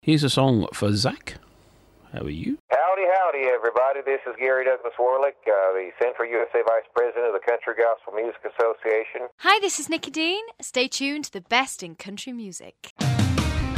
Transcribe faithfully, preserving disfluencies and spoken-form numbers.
Here's a song for Zach. How are you? Howdy, howdy, everybody. This is Gary Douglas Warlick, uh, the Central U S A Vice President of the Country Gospel Music Association. Hi, this is Nikki Dean. Stay tuned to the best in country music.